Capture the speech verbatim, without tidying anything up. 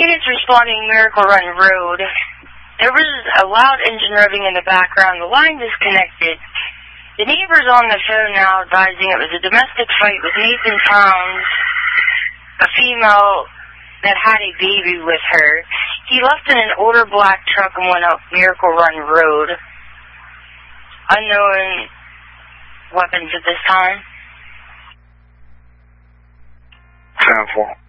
Units responding Miracle Run Road. There was a loud engine revving in the background. The line disconnected. The neighbor's on the phone now advising it was a domestic fight with Nathan Towns, a female that had a baby with her. He left in an older black truck and went up Miracle Run Road. Unknown weapons at this time. ten four.